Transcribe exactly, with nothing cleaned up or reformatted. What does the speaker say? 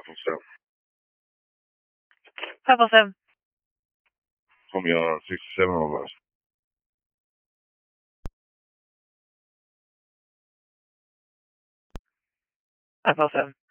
four seven. five oh seven. Call me on sixty-seven or less. five oh seven.